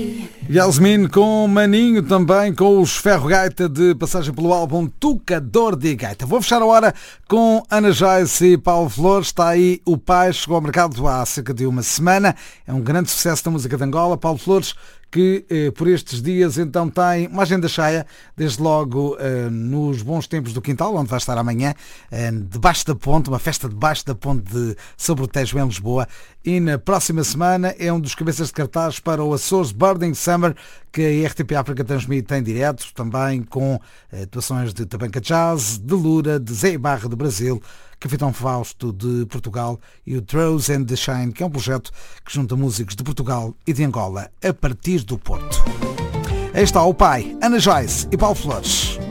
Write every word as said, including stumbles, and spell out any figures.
Yasmin com Maninho, também com os Ferro Gaita, de passagem pelo álbum Tocador de Gaita. Vou fechar a hora com Ana Joyce e Paulo Flores. Está aí O Pai, chegou ao mercado há cerca de uma semana. É um grande sucesso da música de Angola. Paulo Flores, que eh, por estes dias então tem uma agenda cheia, desde logo eh, nos Bons Tempos do Quintal, onde vai estar amanhã, eh, debaixo da ponte, uma festa debaixo da ponte de sobre o Tejo em Lisboa, e na próxima semana é um dos cabeças de cartaz para o Açores Burning Summer, que a R T P África transmite em direto, também com atuações de Tabanca Jazz, de Lura, de Zé Ibarra do Brasil, Capitão Fausto de Portugal e o Throws and the Shine, que é um projeto que junta músicos de Portugal e de Angola a partir do Porto. Aí está O Pai, Ana Joyce e Paulo Flores.